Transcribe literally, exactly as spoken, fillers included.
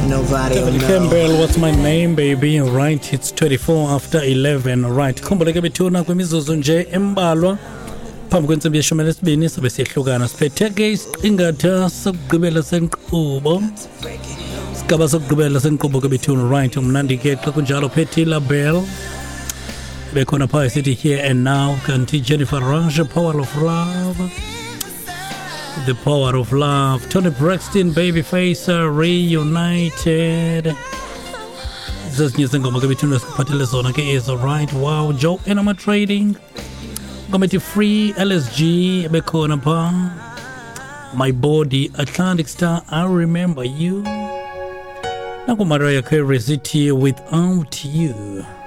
Nobody will Kevin know. Campbell, what's my name, baby? Right, it's twenty-four after eleven. Right, khumbuleke bethuna kwimizuzu nje embalwa phambi kwentsimbi yeshumi lesibini sibe siyehlukana siphethe ke isiqingatha sokugqibela senkqubo sigaba sokugqibela senkqubo ke bethuna. Right, umnandi ke xa kunjalo phethe label bekhona phaa sithi here and now kanti Jennifer Rush, Power of Love, The Power of Love, Tony Braxton, Babyface, Reunited. Zezinye zengoma ke bethuna sikuphathele zona ke is alright. Wow, Joe Enema Trading, ngoma Free, L S G bekhona phaa, My Body, Atlantic Star, I Remember You, naku Mariah Carey sithi Without You.